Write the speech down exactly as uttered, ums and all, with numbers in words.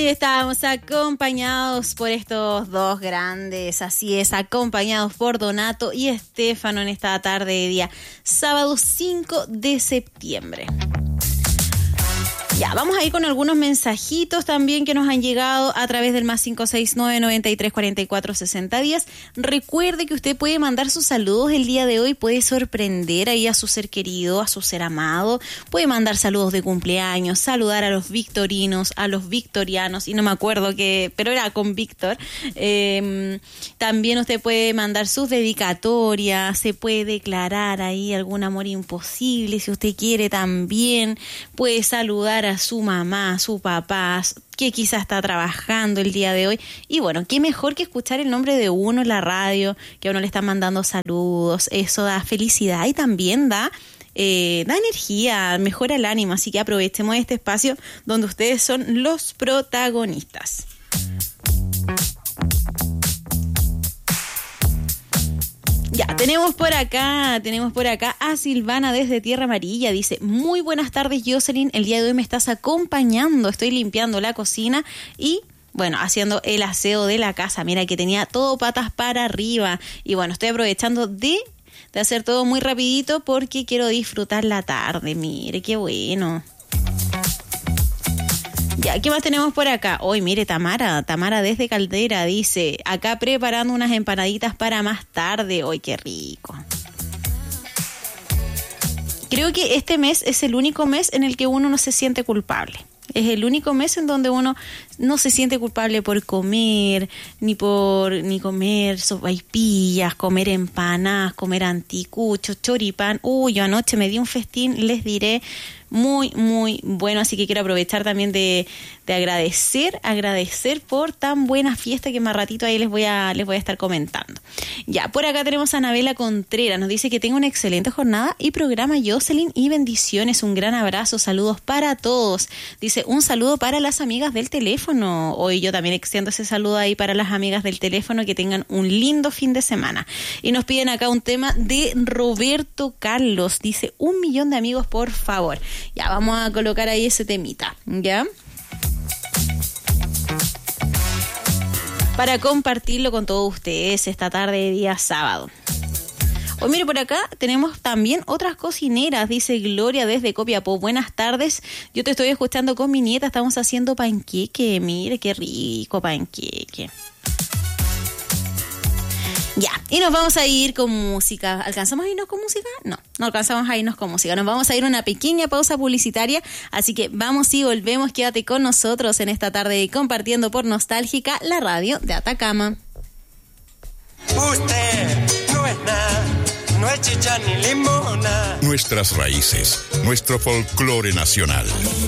estamos acompañados por estos dos grandes, así es, acompañados por Donato y Estefano en esta tarde de día, sábado cinco de septiembre. Ya, vamos a ir con algunos mensajitos también que nos han llegado a través del más cinco seis nueve, noventa y tres, cuarenta y cuatro, sesenta diez. Recuerde que usted puede mandar sus saludos el día de hoy, puede sorprender ahí a su ser querido, a su ser amado, puede mandar saludos de cumpleaños, saludar a los victorinos, a los victorianos, y no me acuerdo qué, pero era con Víctor. Eh, también usted puede mandar sus dedicatorias, se puede declarar ahí algún amor imposible, si usted quiere también, puede saludar a su mamá, a su papá, que quizás está trabajando el día de hoy. Y bueno, qué mejor que escuchar el nombre de uno en la radio, que a uno le están mandando saludos. Eso da felicidad y también da, eh, da energía, mejora el ánimo. Así que aprovechemos este espacio donde ustedes son los protagonistas. Ya, tenemos por acá, tenemos por acá a Silvana desde Tierra Amarilla. Dice, muy buenas tardes, Jocelyn. El día de hoy me estás acompañando. Estoy limpiando la cocina y, bueno, haciendo el aseo de la casa. Mira que tenía todo patas para arriba. Y bueno, estoy aprovechando de, de hacer todo muy rapidito porque quiero disfrutar la tarde. Mire, qué bueno. Ya, ¿qué más tenemos por acá? Hoy, mire, Tamara, Tamara desde Caldera dice, acá preparando unas empanaditas para más tarde. Hoy, qué rico. Creo que este mes es el único mes en el que uno no se siente culpable. Es el único mes en donde uno no se siente culpable por comer, ni por ni comer sopaipillas, comer empanadas, comer anticuchos, choripán. Uy, yo anoche me di un festín, les diré, muy, muy bueno. Así que quiero aprovechar también de, de agradecer, agradecer por tan buena fiesta que más ratito ahí les voy a, les voy a estar comentando. Ya, por acá tenemos a Anabela Contreras. Nos dice que tenga una excelente jornada y programa, Jocelyn, y bendiciones. Un gran abrazo, saludos para todos. Dice, un saludo para las amigas del teléfono. Hoy yo también extiendo ese saludo ahí para las amigas del teléfono. Que tengan un lindo fin de semana. Y nos piden acá un tema de Roberto Carlos. Dice, un millón de amigos, por favor. Ya, vamos a colocar ahí ese temita, ¿ya? Para compartirlo con todos ustedes esta tarde de día sábado. Hoy, mire, por acá tenemos también otras cocineras, dice Gloria desde Copiapó. Buenas tardes, yo te estoy escuchando con mi nieta, estamos haciendo panqueque. Mire, qué rico panqueque. Ya, y nos vamos a ir con música. ¿Alcanzamos a irnos con música? No, no alcanzamos a irnos con música. Nos vamos a ir a una pequeña pausa publicitaria, así que vamos y volvemos. Quédate con nosotros en esta tarde compartiendo por Nostálgica, la radio de Atacama. Usted no es nada, no es chicha ni limona. Nuestras raíces, nuestro folclore nacional.